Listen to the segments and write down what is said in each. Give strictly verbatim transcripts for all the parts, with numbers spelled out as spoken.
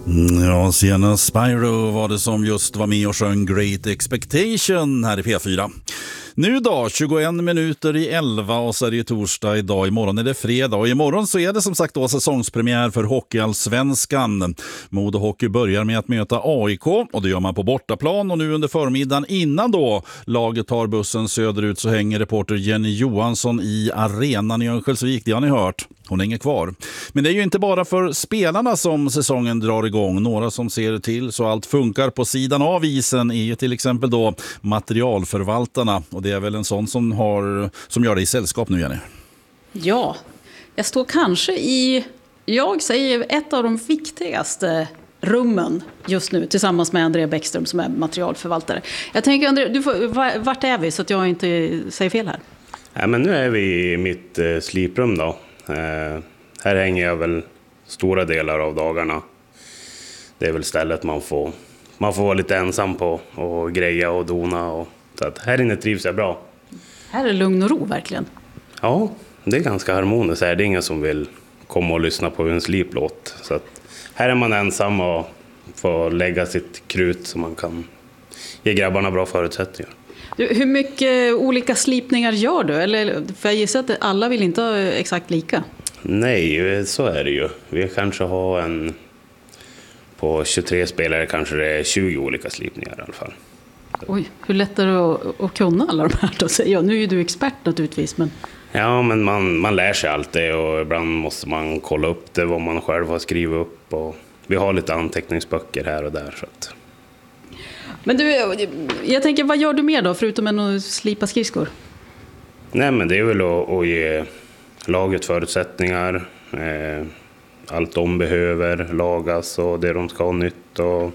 Ja, senast Spyro var det som just var med och sjöng Great Expectation här i P fyra. Nu då, tjugoen minuter i elva och så är det ju torsdag idag, imorgon är det fredag och imorgon så är det som sagt då säsongspremiär för Hockeyallsvenskan. Modo Hockey börjar med att möta A I K och det gör man på bortaplan och nu under förmiddagen innan då laget tar bussen söderut så hänger reporter Jenny Johansson i arenan i Örnsköldsvik, det har ni hört. Hon hänger kvar. Men det är ju inte bara för spelarna som säsongen drar igång. Några som ser till så allt funkar på sidan av isen är ju till exempel då materialförvaltarna. Och det är väl en sån som, har, som gör det i sällskap nu, Jenny. Ja, jag står kanske i, jag säger ett av de viktigaste rummen just nu tillsammans med André Bäckström som är materialförvaltare. Jag tänker André, du får, vart är vi så att jag inte säger fel här? Ja, men nu är vi i mitt eh, sliprum då. Eh, här hänger jag väl stora delar av dagarna. Det är väl stället man får, man får vara lite ensam på och greja och dona. Och, så att här inne trivs jag bra. Här är lugn och ro verkligen. Ja, det är ganska harmoniskt här. Det är ingen som vill komma och lyssna på en sliplåt. Så att här är man ensam och får lägga sitt krut så man kan ge grabbarna bra förutsättningar. Du, hur mycket olika slipningar gör du? Eller, för jag gissar att alla vill inte ha exakt lika. Nej, så är det ju. Vi kanske har en... På tjugotre spelare kanske det är tjugo olika slipningar i alla fall. Oj, hur lätt är det att, att kunna alla de här då? Ja, nu är du expert naturligtvis, men... Ja, men man, man lär sig alltid och ibland måste man kolla upp det, vad man själv har skrivit upp. Och vi har lite anteckningsböcker här och där, så att... Men du, jag tänker, vad gör du mer då, förutom än att slipa skridskor? Nej, men det är väl att, att ge laget förutsättningar. Eh, allt de behöver lagas och det de ska ha nytt. Och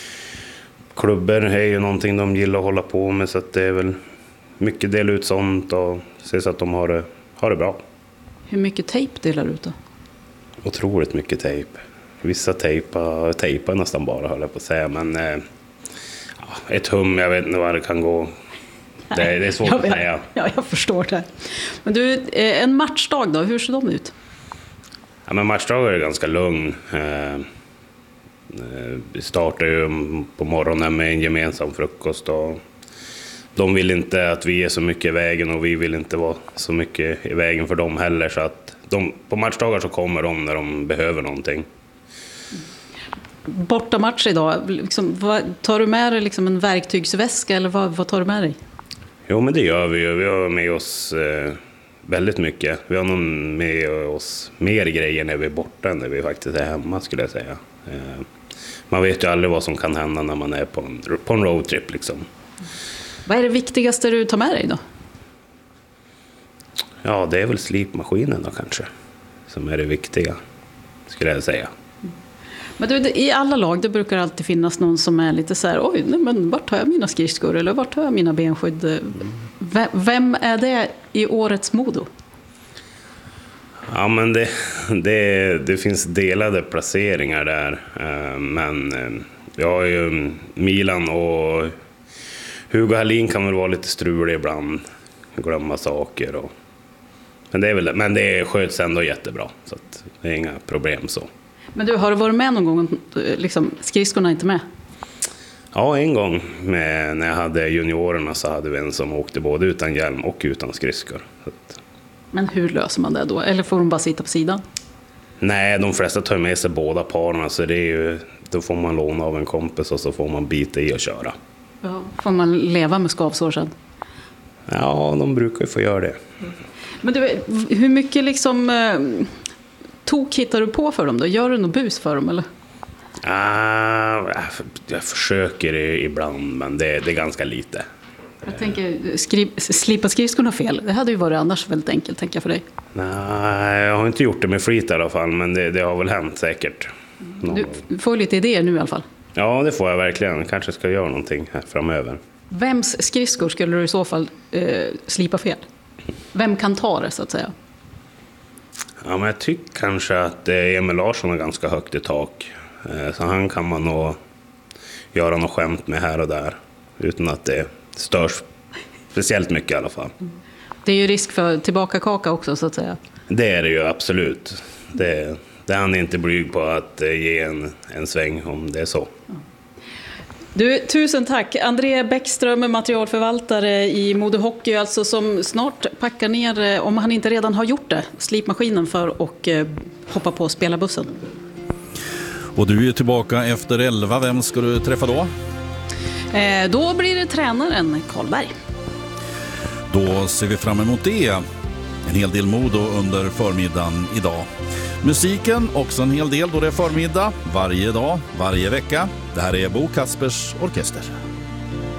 klubbar är ju någonting de gillar att hålla på med, så att det är väl mycket del ut sånt och se så att de har det, har det bra. Hur mycket tejp delar du ut då? Otroligt mycket tejp. Vissa tejpar, tejpar nästan bara, höll jag på att säga, men... Eh, ett hum, jag vet inte vad det kan gå. Det, det är svårt att säga. Ja, jag förstår det. Men du, en matchdag då, hur ser de ut? Ja, men matchdagar är ganska lugn. Vi startar ju på morgonen med en gemensam frukost. Och de vill inte att vi är så mycket i vägen och vi vill inte vara så mycket i vägen för dem heller. Så att de, på matchdagar så kommer de när de behöver någonting. Bortamatch idag, liksom, vad, tar du med dig liksom en verktygsväska eller vad, vad tar du med dig? Jo, men det gör vi ju. Vi har med oss eh, väldigt mycket. Vi har nog med oss mer grejer när vi är borta än när vi faktiskt är hemma, skulle jag säga. Eh, man vet ju aldrig vad som kan hända när man är på en, på en roadtrip liksom. Vad är det viktigaste du tar med dig då? Ja, det är väl slipmaskinen då kanske, som är det viktiga, skulle jag säga. Men du, i alla lag det brukar alltid finnas någon som är lite så här, oj, nej, men vart tar jag mina skridskor eller vart tar jag mina benskydd? Vem är det i årets Modo? Ja, men det, det, det finns delade placeringar där, men jag har ju Milan och Hugo Hallin kan väl vara lite strulig ibland, glömma saker och, men det är väl, men det sköts ändå jättebra, så att det är inga problem så. Men du, har du varit med någon gång, liksom, skridskorna inte med? Ja, en gång med, när jag hade juniorerna så hade vi en som åkte både utan hjälm och utan skridskor. Men hur löser man det då? Eller får de bara sitta på sidan? Nej, de flesta tar med sig båda parerna, så det är ju, då får man låna av en kompis och så får man bita i och köra. Ja, får man leva med skavsår sen? Ja, de brukar ju få göra det. Men du, hur mycket liksom... tok hittar du på för dem då? Gör du något bus för dem eller? Ah, jag försöker ibland, men det, det är ganska lite. Jag tänker, skriv, slipa skridskorna fel. Det hade ju varit annars väldigt enkelt, tänker jag för dig. Nej, jag har inte gjort det med flit i alla fall, men det, det har väl hänt säkert. Du får lite idéer nu i alla fall. Ja, det får jag verkligen. Kanske ska göra någonting här framöver. Vems skridskor skulle du i så fall eh, slipa fel? Vem kan ta det så att säga? Ja, men jag tycker kanske att Emil Larsson är ganska högt i tak. Så han kan man nog göra något skämt med här och där. Utan att det störs speciellt mycket i alla fall. Det är ju risk för tillbaka kaka också så att säga. Det är det ju absolut. Det, det är han inte blyg på att eh, ge en, en sväng om det är så. Du, tusen tack. André Bäckström, materialförvaltare i Modo Hockey, alltså, som snart packar ner, om han inte redan har gjort det, slipmaskinen för att eh, hoppa på spelarbussen. Och du är tillbaka efter elva. Vem ska du träffa då? Eh, då blir det tränaren Karlberg. Då ser vi fram emot det. En hel del Modo under förmiddagen idag. Musiken också en hel del då det är förmiddag. Varje dag, varje vecka. Det här är Bo Kaspers Orkester.